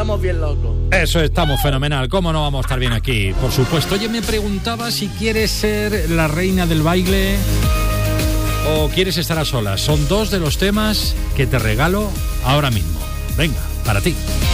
estamos bien locos. Eso, estamos fenomenal. ¿Cómo no vamos a estar bien aquí? Por supuesto. Oye, me preguntaba si quieres ser la reina del baile o quieres estar a solas. Son dos de los temas que te regalo ahora mismo. Venga, para ti.